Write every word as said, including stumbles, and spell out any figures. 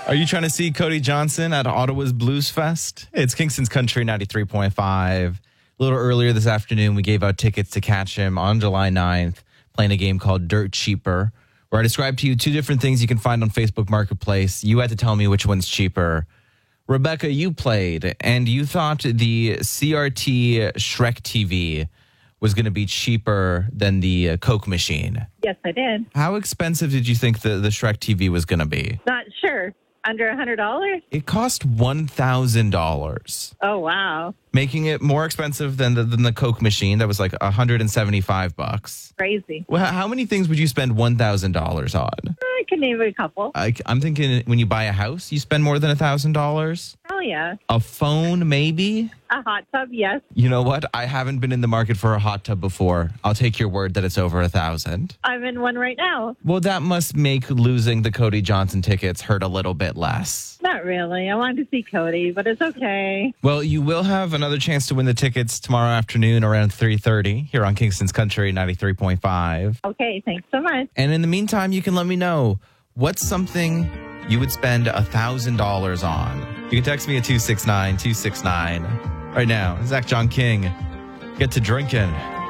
Are you trying to see Cody Johnson at Ottawa's Blues Fest? It's Kingston's Country ninety-three point five. A little earlier this afternoon, we gave out tickets to catch him on July ninth, playing a game called Dirt Cheaper, where I described to you two different things you can find on Facebook Marketplace. You had to tell me which one's cheaper. Rebecca, you played, and you thought the C R T Shrek T V was going to be cheaper than the uh, Coke machine. Yes, I did. How expensive did you think the, the Shrek T V was going to be? Not sure. Under one hundred dollars? It cost one thousand dollars. Oh, wow. Making it more expensive than the, than the Coke machine. That was like one hundred seventy-five bucks. Crazy. Well, how many things would you spend one thousand dollars on? I can name a couple. I, I'm thinking when you buy a house, you spend more than one thousand dollars. Oh, yeah. A phone, maybe? A hot tub, yes. You know what? I haven't been in the market for a hot tub before. I'll take your word that it's over a thousand. I'm in one right now. Well, that must make losing the Cody Johnson tickets hurt a little bit less. Not really. I wanted to see Cody, but it's okay. Well, you will have another chance to win the tickets tomorrow afternoon around three thirty here on Kingston's Country ninety-three point five. Okay, thanks so much. And in the meantime, you can let me know what's something you would spend one thousand dollars on. You can text me at two six nine two six nine. Right now, Zach John King, get to drinking.